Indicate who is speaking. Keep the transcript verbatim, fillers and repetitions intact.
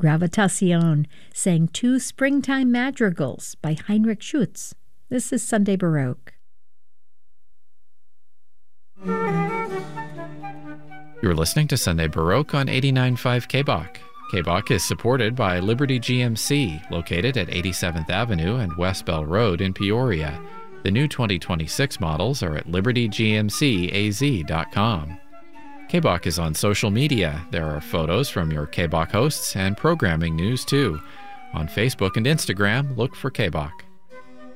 Speaker 1: Gravitación sang two springtime madrigals by Heinrich Schütz. This is Sunday Baroque.
Speaker 2: You're listening to Sunday Baroque on eighty-nine point five K B O C. K B O C is supported by Liberty G M C, located at eighty-seventh Avenue and West Bell Road in Peoria. The new twenty twenty-six models are at liberty g m c a z dot com. K B O C is on social media. There are photos from your K B O C hosts and programming news, too. On Facebook and Instagram, look for K B O C.